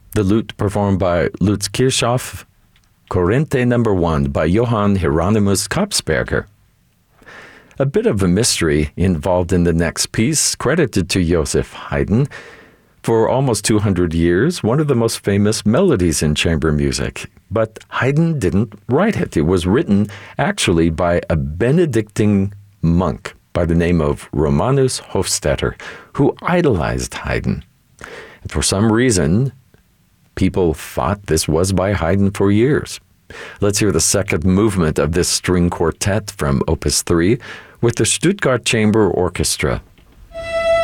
The lute performed by Lutz Kirchhoff, Corrente No. 1 by Johann Hieronymus Kapsberger. A bit of a mystery involved in the next piece, credited to Joseph Haydn. For almost 200 years, one of the most famous melodies in chamber music. But Haydn didn't write it. It was written actually by a Benedictine monk by the name of Romanus Hofstetter, who idolized Haydn. And for some reason, people thought this was by Haydn for years. Let's hear the second movement of this string quartet from Opus 3 with the Stuttgart Chamber Orchestra.